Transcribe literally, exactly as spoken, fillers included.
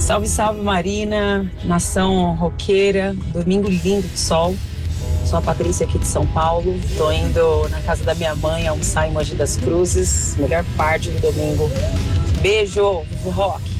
Salve, salve Marina, nação roqueira, domingo lindo de sol. Sou a Patrícia aqui de São Paulo, tô indo na casa da minha mãe almoçar em Mogi das Cruzes, melhor parte do domingo. Beijo, vivo rock!